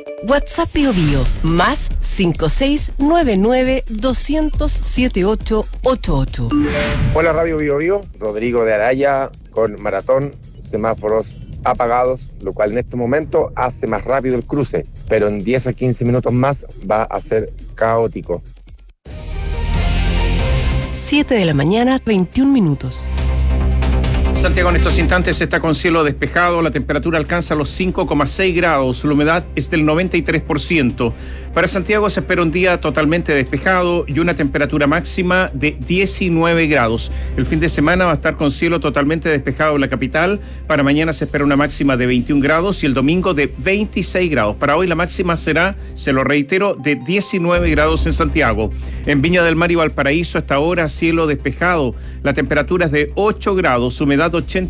WhatsApp BioBio, más 5699-200-7888. Hola Radio BioBio, Rodrigo de Araya con Maratón, semáforos apagados, lo cual en este momento hace más rápido el cruce, pero en 10 a 15 minutos más va a ser caótico. 7 de la mañana, 21 minutos. Santiago en estos instantes está con cielo despejado, la temperatura alcanza los 5,6 grados, la humedad es del 93%. Para Santiago se espera un día totalmente despejado y una temperatura máxima de 19 grados. El fin de semana va a estar con cielo totalmente despejado en la capital. Para mañana se espera una máxima de 21 grados y el domingo de 26 grados. Para hoy la máxima será, se lo reitero, de 19 grados en Santiago. En Viña del Mar y Valparaíso hasta ahora cielo despejado. La temperatura es de 8 grados, humedad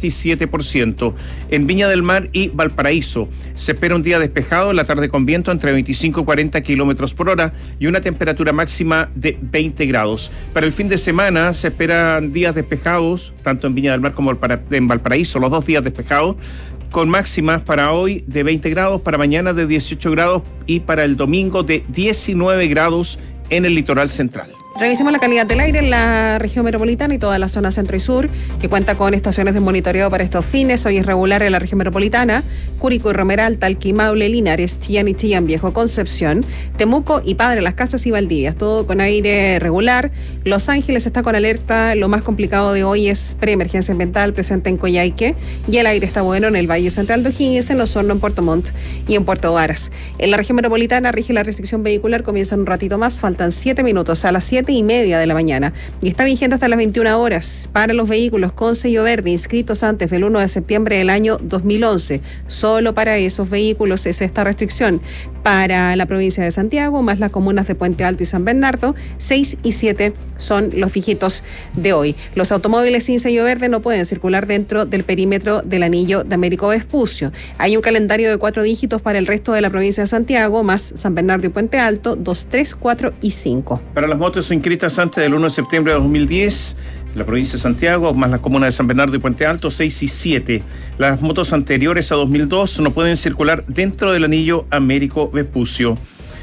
87%. En Viña del Mar y Valparaíso se espera un día despejado, la tarde con viento entre 25 y 40 kilómetros por hora y una temperatura máxima de 20 grados. Para el fin de semana se esperan días despejados, tanto en Viña del Mar como en Valparaíso, los 2 días despejados, con máximas para hoy de 20 grados, para mañana de 18 grados y para el domingo de 19 grados en el litoral central. Revisemos la calidad del aire en la región metropolitana y toda la zona centro y sur, que cuenta con estaciones de monitoreo para estos fines. Hoy es regular en la región metropolitana: Curicó y Romeral, Talca y Maule, Linares, Chillán y Chillán Viejo, Concepción, Temuco y Padre Las Casas y Valdivias, todo con aire regular. Los Ángeles está con alerta. Lo más complicado de hoy es preemergencia ambiental presente en Coyhaique, y el aire está bueno en el Valle Central de O'Higgins, en Osorno, en Puerto Montt y en Puerto Varas. En la región metropolitana rige la restricción vehicular, comienza en un ratito más, faltan 7 minutos a las 7:30 de la mañana y está vigente hasta las 21 horas para los vehículos con sello verde inscritos antes del 1 de septiembre del año 2011. Solo para esos vehículos es esta restricción. Para la provincia de Santiago, más las comunas de Puente Alto y San Bernardo, 6 y 7 son los dígitos de hoy. Los automóviles sin sello verde no pueden circular dentro del perímetro del anillo de Américo Vespucio. Hay un calendario de 4 dígitos para el resto de la provincia de Santiago, más San Bernardo y Puente Alto, 2, 3, 4 y 5. Para las motos inscritas antes del 1 de septiembre de 2010, la provincia de Santiago, más las comunas de San Bernardo y Puente Alto, 6 y 7. Las motos anteriores a 2002 no pueden circular dentro del anillo Américo Vespucio.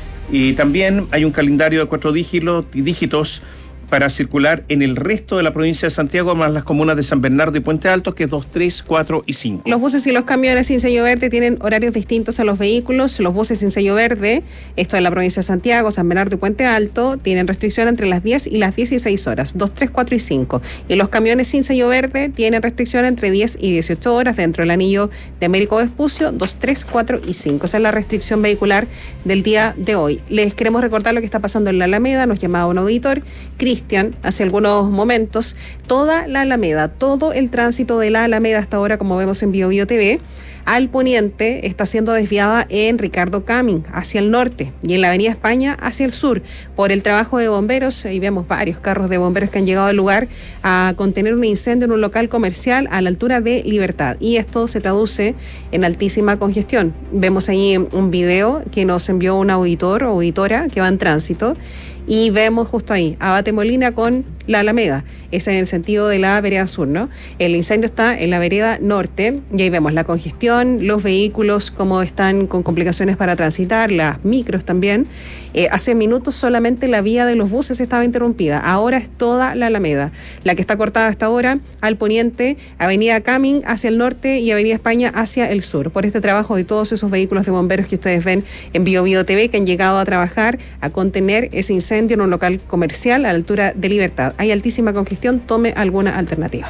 Y también hay un calendario de 4 dígitos para circular en el resto de la provincia de Santiago, más las comunas de San Bernardo y Puente Alto, que es 2, 3, 4 y 5. Los buses y los camiones sin sello verde tienen horarios distintos a los vehículos. Los buses sin sello verde, esto en la provincia de Santiago, San Bernardo y Puente Alto, tienen restricción entre las 10 y las 16 horas, 2, 3, 4 y 5. Y los camiones sin sello verde tienen restricción entre 10 y 18 horas dentro del anillo de Américo Vespucio, 2, 3, 4 y 5. Esa es la restricción vehicular del día de hoy. Les queremos recordar lo que está pasando en la Alameda. Nos llamaba un auditor, Cristian, hace algunos momentos. Toda la Alameda, todo el tránsito de la Alameda hasta ahora, como vemos en BioBio TV, al poniente está siendo desviada en Ricardo Camin hacia el norte y en la Avenida España hacia el sur por el trabajo de bomberos. Y vemos varios carros de bomberos que han llegado al lugar a contener un incendio en un local comercial a la altura de Libertad, y esto se traduce en altísima congestión. Vemos ahí un video que nos envió un auditor o auditora que va en tránsito y vemos justo ahí Abate Molina con la Alameda, es en el sentido de la vereda sur, ¿no? El incendio está en la vereda norte y ahí vemos la congestión, los vehículos como están con complicaciones para transitar, las micros también. Hace minutos solamente la vía de los buses estaba interrumpida, ahora es toda la Alameda la que está cortada hasta ahora al poniente, Avenida Camin hacia el norte y Avenida España hacia el sur, por este trabajo de todos esos vehículos de bomberos que ustedes ven en BioBio TV, que han llegado a trabajar a contener ese incendio en un local comercial a la altura de Libertad. Hay altísima congestión, tome alguna alternativa.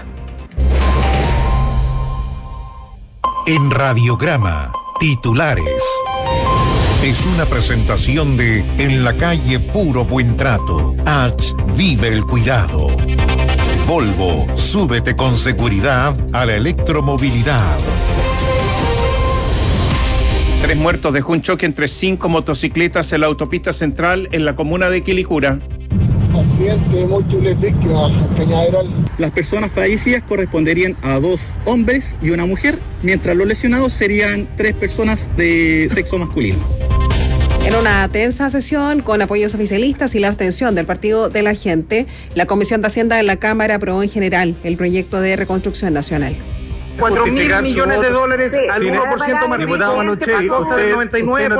En Radiograma, titulares. Es una presentación de En la calle Puro Buen Trato. H. Vive el cuidado. Volvo, súbete con seguridad a la electromovilidad. 3 muertos dejó un choque entre 5 motocicletas en la autopista central en la comuna de Quilicura. Accidente de múltiples víctimas en Cañaveral. Las personas fallecidas corresponderían a 2 hombres y una mujer, mientras los lesionados serían 3 personas de sexo masculino. En una tensa sesión con apoyos oficialistas y la abstención del Partido de la Gente, la Comisión de Hacienda de la Cámara aprobó en general el proyecto de reconstrucción nacional. 4.000 millones de dólares al 1% más rico a costa del 99%.